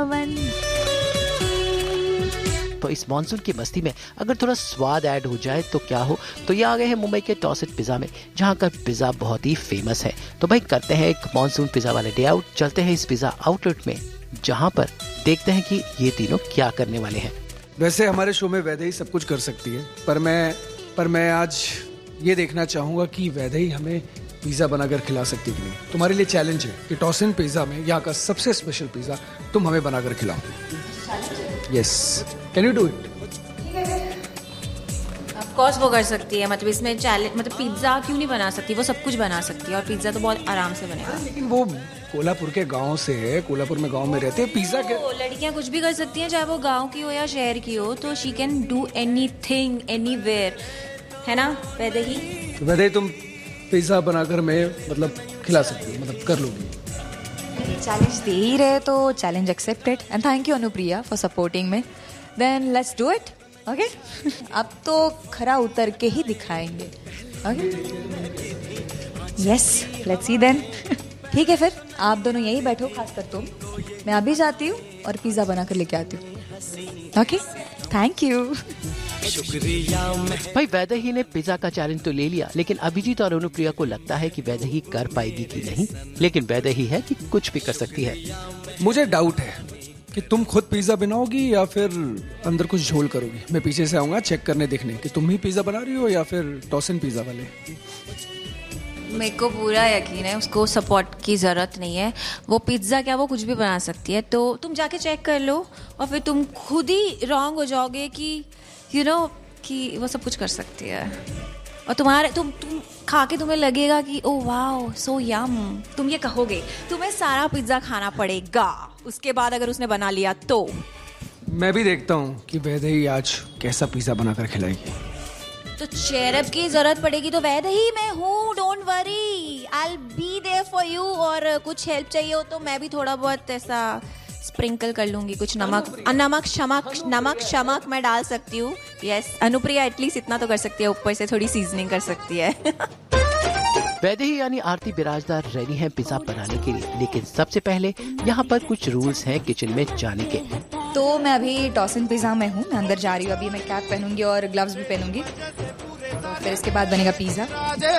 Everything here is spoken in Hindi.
तो इस मॉनसून की मस्ती में अगर थोड़ा स्वाद ऐड हो जाए तो क्या हो। तो ये आ गए हैं मुंबई के टॉसिट पिज्जा में, जहां का पिज्जा बहुत ही फेमस है। तो भाई करते हैं एक मॉनसून पिज्जा वाले डे आउट, चलते हैं इस पिज्जा आउटलेट में, जहां पर देखते हैं कि ये तीनों क्या करने वाले हैं। वैसे हमारे शो में वैदेही सब कुछ कर सकती है, पर मैं आज ये देखना चाहूंगा कि वैदेही हमें पिज्जा बनाकर खिला सकती कि नहीं। तुम्हारे लिए चैलेंज है कि टॉसिन पिज्जा में यहाँ का सबसे स्पेशल पिज्जा तुम हमें बनाकर खिलाओ। Yes, can you do it? Of course वो कर सकती है, मतलब इसमें चैलेंज, मतलब पिज्जा क्यों नहीं बना सकती, वो सब कुछ बना सकती है और पिज्जा तो बहुत आराम से बनेगा। लेकिन वो कोल्हापुर के गांव से है, कोल्हापुर में गांव में रहते हैं, पिज्जा के लड़कियां कुछ भी कर सकती हैं, चाहे वो गांव की हो या शहर की हो, तो she can do anything anywhere, है ना वैदेही? वैदेही तुम पिज्जा बनाकर मैं मतलब खिला सकती हो, मतलब कर लोगी? चैलेंज दे ही रहे तो challenge accepted and thank you Anupriya for supporting me. Then let's do it, okay? अब तो खरा उतर के ही दिखाएंगे, okay? Yes, let's see then. ठीक है, फिर आप दोनों यही बैठो, खासकर तुम। मैं अभी जाती हूँ और पिज्जा बनाकर लेके आती हूँ, ओके? Thank you. भाई वैदेही ने पिज्जा का चैलेंज तो ले लिया, लेकिन अभिजीत और अनुप्रिया को लगता है कि वैदेही कर पाएगी कि नहीं। लेकिन वैदेही है कि कुछ भी कर सकती है। मुझे डाउट है कि तुम खुद पिज्जा बनाओगी या फिर अंदर कुछ झोल करोगी। मैं पीछे से आऊंगा चेक करने, देखने कि तुम ही पिज्जा बना रही हो या फिर टॉसिन पिज्जा वाले। मेरे को पूरा यकीन है उसको सपोर्ट की ज़रूरत नहीं है। वो पिज्ज़ा क्या, वो कुछ भी बना सकती है। तो तुम जाके चेक कर लो और फिर तुम खुद ही रॉन्ग हो जाओगे कि यू नो कि वो सब कुछ कर सकती है। और तुम खा के तुम्हें लगेगा कि ओ वाओ सो यम, तुम ये कहोगे। तुम्हें सारा पिज्ज़ा खाना पड़ेगा उसके बाद, अगर उसने बना लिया तो। मैं भी देखता हूँ कि वैदेही आज कैसा पिज्जा बनाकर खिलाएगी। तो चेयरअप की जरूरत पड़ेगी तो वैदेही मैं हूँ, don't worry, I will be there for you. और कुछ हेल्प चाहिए हो तो मैं भी थोड़ा बहुत ऐसा स्प्रिंकल कर लूंगी, कुछ नमक शमक मैं डाल सकती हूँ। यस, अनुप्रिया एटलीस्ट इतना तो कर सकती है, ऊपर से थोड़ी सीजनिंग कर सकती है। वैदेही यानी आरती बिराजदार रेडी हैं पिज्जा बनाने के लिए, लेकिन सबसे पहले यहाँ पर कुछ रूल्स हैं किचन में जाने के। तो मैं अभी टॉसिन पिज्जा में हूँ, मैं अंदर जा रही हूँ। अभी मैं कैप पहनूंगी और ग्लव्स भी पहनूंगी, तो फिर इसके बाद बनेगा पिज्जा।